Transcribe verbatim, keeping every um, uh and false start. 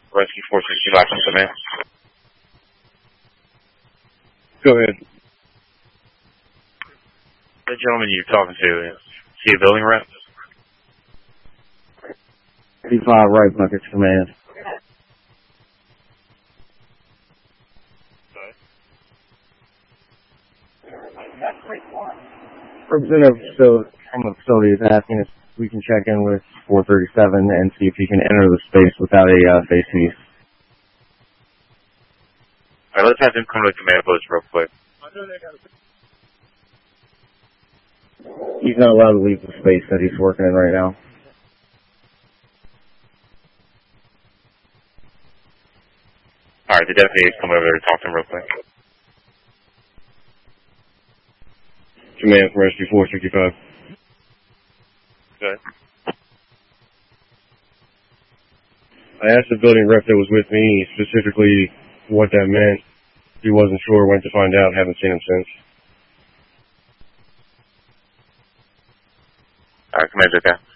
Rescue four sixty-five, command. Go ahead. The gentleman you're talking to, is he a building rep? fifty-five right buckets, command. Representative so from the facility is asking if we can check in with four thirty-seven and see if he can enter the space without a uh, face piece. Alright, let's have him come to the command post real quick. He's not allowed to leave the space that he's working in right now. Alright, the deputy come over there to talk to him real quick. Command from Rescue four sixty-five. Good. I asked the building rep that was with me specifically what that meant. He wasn't sure, went to find out, haven't seen him since. Alright, command's okay.